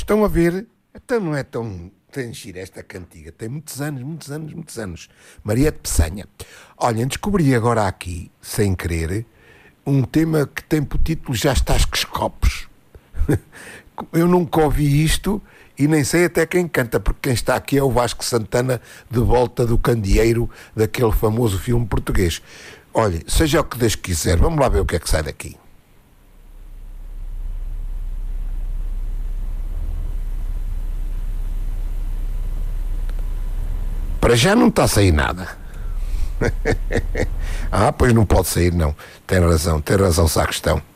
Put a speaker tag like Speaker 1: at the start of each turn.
Speaker 1: Estão a ver? Então não é tão gira esta cantiga. Tem muitos anos, muitos anos, muitos anos. Maria de Peçanha. Olhem, descobri agora aqui, sem querer, um tema que tem por título Já Estás que Escopos. Eu nunca ouvi isto e nem sei até quem canta, porque quem está aqui é o Vasco Santana, de volta do candeeiro daquele famoso filme português. Olha, seja o que Deus quiser, vamos lá ver o que é que sai daqui. Para já não está a sair nada. Pois não pode sair, não. Tem razão, sacristão.